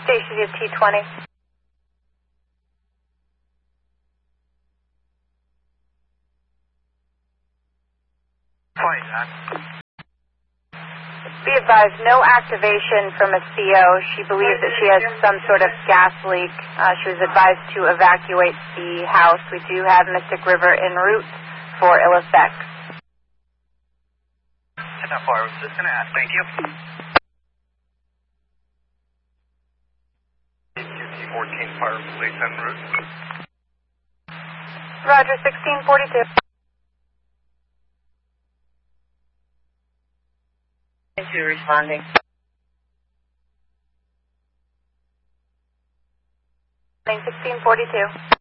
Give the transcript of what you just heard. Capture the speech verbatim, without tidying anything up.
Station is T twenty. Flight, John. Be advised, no activation from a C O. She believes that she has some sort of gas leak. Uh, she was advised to evacuate the house. We do have Mystic River en route for ill effects. ten four, I was just going to ask. Thank you. T fourteen, Fire Police en route. Roger, sixteen forty-two. Two responding. sixteen forty-two.